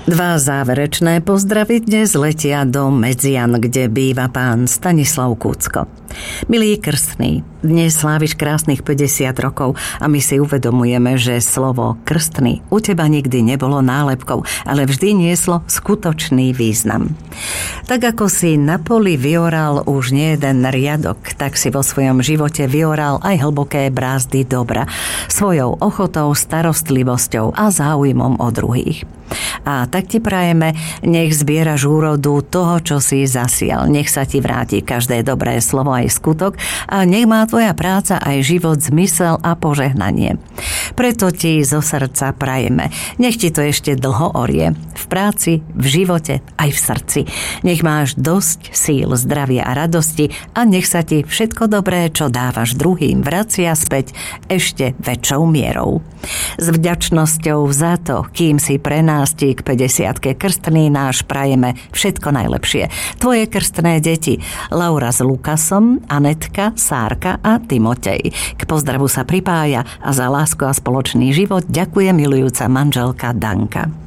Dva záverečné pozdravy dnes letia do Medzian, kde býva pán Stanislav Kucko. Milý krstný, dnes sláviš krásnych 50 rokov a my si uvedomujeme, že slovo krstný u teba nikdy nebolo nálepkou, ale vždy nieslo skutočný význam. Tak ako si na poli vyoral už nie jeden riadok, tak si vo svojom živote vyoral aj hlboké brázdy dobra, svojou ochotou, starostlivosťou a záujmom o druhých. A tak ti prajeme, nech zbieraš úrodu toho, čo si zasial. Nech sa ti vráti každé dobré slovo aj skutok a nech má tvoja práca aj život, zmysel a požehnanie. Preto ti zo srdca prajeme, nech ti to ešte dlho orie. V práci, v živote, aj v srdci. Nech máš dosť síl, zdravia a radosti a nech sa ti všetko dobré, čo dávaš druhým, vracia späť ešte väčšou mierou. S vďačnosťou za to, kým si pre nás ti k 50-ke krstný náš prajeme všetko najlepšie. Tvoje krstné deti Laura s Lukasom, Anetka, Sárka a Timotej. K pozdravu sa pripája a za lásku a spoločný život ďakuje milujúca manželka Danka.